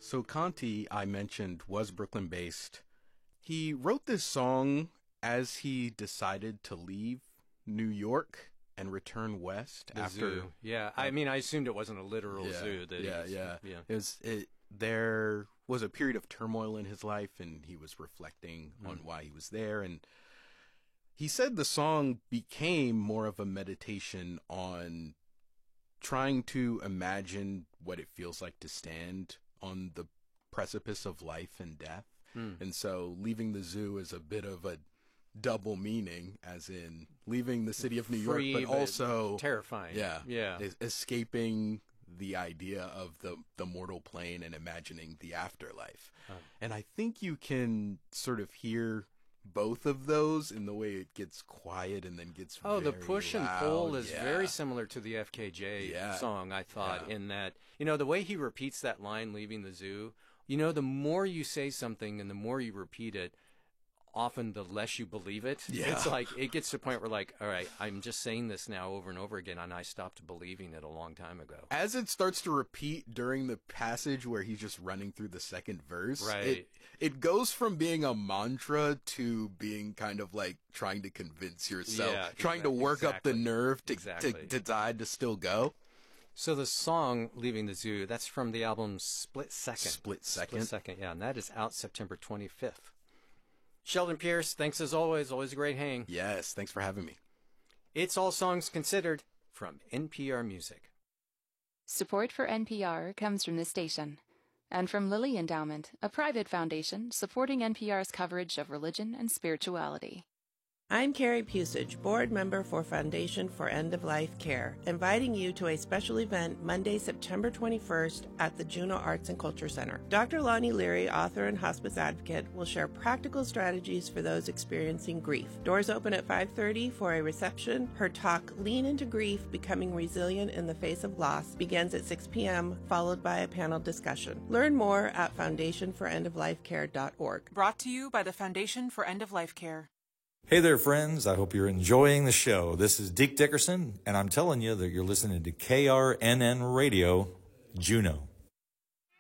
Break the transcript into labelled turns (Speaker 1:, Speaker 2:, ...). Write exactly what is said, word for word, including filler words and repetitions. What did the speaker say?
Speaker 1: So Conti, I mentioned, was Brooklyn-based. He wrote this song as he decided to leave New York and return west
Speaker 2: The
Speaker 1: after.
Speaker 2: zoo. Yeah, I mean, I assumed it wasn't a literal
Speaker 1: Yeah,
Speaker 2: zoo. That
Speaker 1: yeah,
Speaker 2: he's-
Speaker 1: yeah.
Speaker 2: yeah.
Speaker 1: It was. It, there was a period of turmoil in his life, and he was reflecting
Speaker 2: Mm.
Speaker 1: on why he was there. And he said the song became more of a meditation on trying to imagine what it feels like to stand on the precipice of life and death.
Speaker 2: Mm.
Speaker 1: And so leaving the zoo is a bit of a double meaning, as in leaving the city of New York,
Speaker 2: Free,
Speaker 1: but also
Speaker 2: terrifying.
Speaker 1: yeah,
Speaker 2: yeah.
Speaker 1: es- escaping the idea of the, the mortal plane and imagining the afterlife.
Speaker 2: Oh.
Speaker 1: And I think you can sort of hear both of those in the way it gets quiet and then gets
Speaker 2: Oh, the
Speaker 1: very
Speaker 2: push and
Speaker 1: loud.
Speaker 2: pull is
Speaker 1: Yeah.
Speaker 2: very similar to the F K J
Speaker 1: Yeah.
Speaker 2: song, I thought,
Speaker 1: Yeah.
Speaker 2: in that, you know, the way he repeats that line, leaving the zoo, you know, the more you say something and the more you repeat it, often the less you believe it.
Speaker 1: Yeah.
Speaker 2: It's like, it gets to a point where, like, all right, I'm just saying this now over and over again, and I stopped believing it a long time ago.
Speaker 1: As it starts to repeat during the passage where he's just running through the second verse,
Speaker 2: Right.
Speaker 1: it, it goes from being a mantra to being kind of like trying to convince yourself,
Speaker 2: Yeah,
Speaker 1: trying to
Speaker 2: exac-
Speaker 1: work up the
Speaker 2: exactly.
Speaker 1: nerve to,
Speaker 2: Exactly.
Speaker 1: to, to decide to still go.
Speaker 2: So the song "Leaving the Zoo" that's from the album Split Second.
Speaker 1: Split Second.
Speaker 2: Split Second, yeah, and that is out September twenty-fifth. Sheldon Pierce, thanks as always. Always a great hang.
Speaker 1: Yes, thanks for having me.
Speaker 2: It's All Songs Considered from N P R Music.
Speaker 3: Support for N P R comes from this station and from Lilly Endowment, a private foundation supporting N P R's coverage of religion and spirituality.
Speaker 4: I'm Carrie Pusich, board member for Foundation for End-of-Life Care, inviting you to a special event Monday, September twenty-first at the Juneau Arts and Culture Center. Doctor Lonnie Leary, author and hospice advocate, will share practical strategies for those experiencing grief. Doors open at five thirty for a reception. Her talk, Lean into Grief, Becoming Resilient in the Face of Loss, begins at six p.m., followed by a panel discussion. Learn more at foundation for end of life care dot org.
Speaker 5: Brought to you by the Foundation for End of Life Care.
Speaker 6: Hey there, friends. I hope you're enjoying the show. This is Deke Dickerson, and I'm telling you that you're listening to K R N N Radio, Juneau.